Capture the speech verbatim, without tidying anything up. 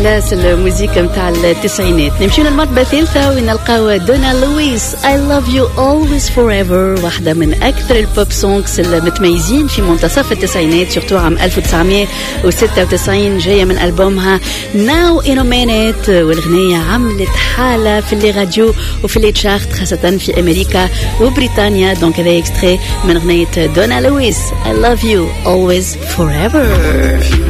ناس الموسيقى متاع التسعينات. نمشي للمرتبة الثالثة ونلقاو دونا لويس I love you always forever، واحدة من أكثر البوب سونغز المتميزين في منتصف التسعينات، سورتو عام ألف وتسعمية وستة وتسعين، جاية من ألبومها Now in a Minute، والغنية عملت حالة في اللي راديو وفي اللي تشارت خاصة في أمريكا وبريطانيا. دونك هذا اكستري من غنية دونا لويس I love you always forever.